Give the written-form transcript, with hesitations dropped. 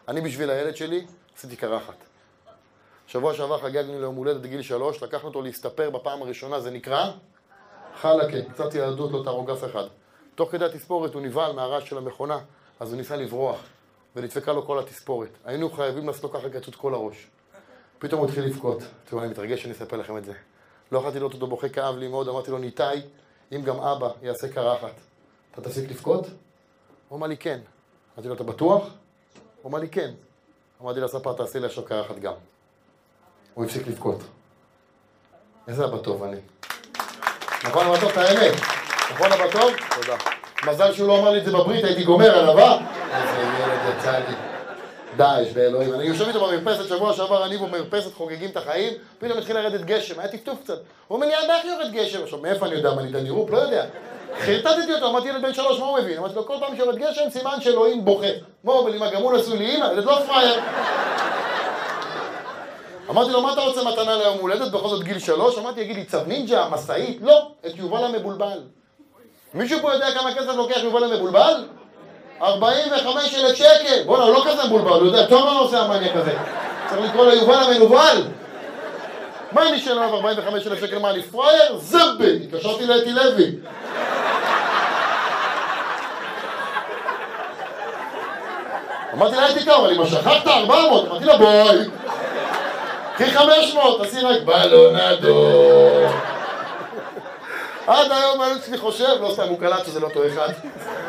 אני בשביל הילד שלי עשיתי קרחת. שבוע שעבר חגגנו ליום הולדת בגיל 3, לקחנו אותו להסתפר בפעם הראשונה, זה נקרא חלקה, קצת ילדות, לא תהרוג אף אחד. תוך כדי התספורת הוא נבהל מהרעש של המכונה, אז הוא ניסה לברוח, ונדפקה לו כל התספורת. היינו חייבים לעשות לו ככה קצות כל הראש. פתאום הוא התחיל לבכות. תראו, אני מתרגש שאני אספר לכם את זה. לא יכולתי לראות אותו בוכה, כאב לי מאוד, אמרתי לו, ניתאי, אם גם אבא יעשה קרחת, אתה תפסיק לבכות? הוא אמר לי כן. אמרתי לו, אתה בטוח? הוא אמר לי כן. אמרתי לספר, תעשי לי עכשיו קרחת גם. הוא הפסיק לבכות. איזה אבא טוב אני. נכון אבא טוב, את האמת? נכון אבא טוב? תודה. מזל שהוא לא אמר לי את זה בברית, הייתי גומר עליו, אה? איזה ילד יצא לי. דאעש באלוהים. אני יושב איתו במרפסת, שבוע שעבר אני במרפסת חוגגים את החיים, פתאום התחיל לרדת גשם, היה טפטוף קצת. הוא אומר לי, איך יורד גשם? עכשיו, מאיפה אני יודע? מה אני תנירופ? לא יודע. חרטטתי אותו, אמרתי ילד בן 3, מה הוא מבין? אמרתי לו, כל פעם שיורד גשם, סימן שאלוהים בוכה. מה הוא אומר לי, מה גם הוא נשוי לי אמא? ילד לא פרייר. אמרתי לו, מה אתה רוצה מתנה ליום הולדת? בכל זאת גיל 3? אמרתי, יגיד לי, צב נינג'ה, מסעית? לא, את יובל המבולבל. מישהו פה יודע כמה כסף לוקח יובל המבולבל? 45,000 שקל. בוא'נה, הוא לא כזה מבולבל, הוא יודע, טוב מה הוא עושה המניה כזה. צריך לקרוא לו יובל המנובל. מה אני שאלה 45,000 שקל? מה, אני פרייר? זבל! התקשרתי לאתי לוי. אמרתי לה, הייתי כמה, אבל אם שכחת 400, אמרתי לה, בואי. קחי 500, תעשי רק בלונדו. עד היום אני חושב, לא סתם, הוא קלט שזה לא אותו אחד.